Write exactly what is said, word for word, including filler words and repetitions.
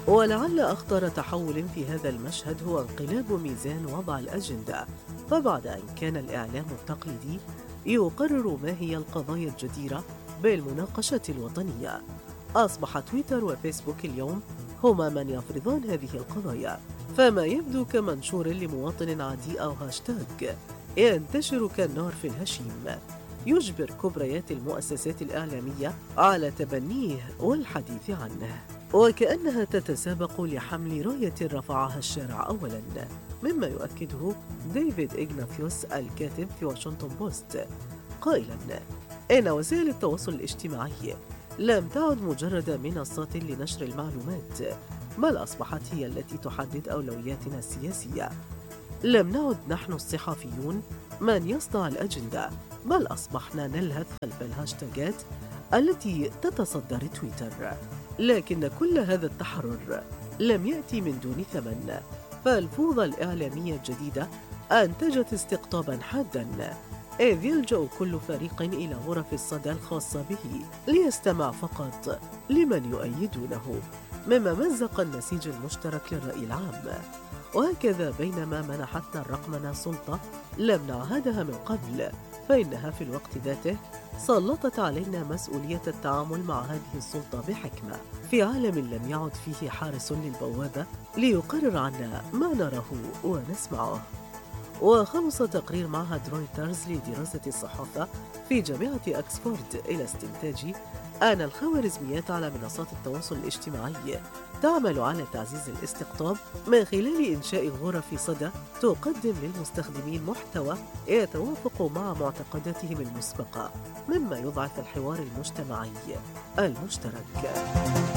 ولعل أخطر تحول في هذا المشهد هو انقلاب ميزان وضع الأجندة، فبعد أن كان الإعلام التقليدي يقرر ما هي القضايا الجديرة بالمناقشة الوطنية، أصبح تويتر وفيسبوك اليوم هما من يفرضان هذه القضايا. فما يبدو كمنشور لمواطن عادي أو هاشتاج ينتشر كالنار في الهشيم يجبر كبريات المؤسسات الإعلامية على تبنيه والحديث عنه، وكأنها تتسابق لحمل راية رفعها الشارع أولاً، مما يؤكده ديفيد إغناثيوس الكاتب في واشنطن بوست قائلاً: إن وسائل التواصل الاجتماعي لم تعد مجرد منصات لنشر المعلومات، بل أصبحت هي التي تحدد أولوياتنا السياسية. لم نعد نحن الصحفيون من يصنع الأجندة، بل أصبحنا نلهث خلف الهاشتاجات التي تتصدر تويتر. لكن كل هذا التحرر لم يأتي من دون ثمن، فالفوضى الإعلامية الجديدة أنتجت استقطابا حادا، إذ يلجأ كل فريق إلى غرف الصدى الخاصة به ليستمع فقط لمن يؤيدونه، مما مزق النسيج المشترك للرأي العام. وهكذا بينما منحتنا الرقمنة سلطة لم نعهدها من قبل، فإنها في الوقت ذاته سلطت علينا مسؤولية التعامل مع هذه السلطة بحكمة، في عالم لم يعد فيه حارس للبوابة ليقرر عنا ما نراه ونسمعه. وخلص تقرير معهد رويترز لدراسة الصحافة في جامعة أكسفورد إلى استنتاج أن الخوارزميات على منصات التواصل الاجتماعي تعمل على تعزيز الاستقطاب من خلال إنشاء غرف صدى تقدم للمستخدمين محتوى يتوافق مع معتقداتهم المسبقة، مما يضعف الحوار المجتمعي المشترك.